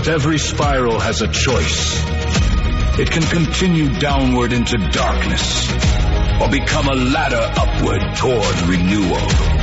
But every spiral has a choice. It can continue downward into darkness, or become a ladder upward toward renewal.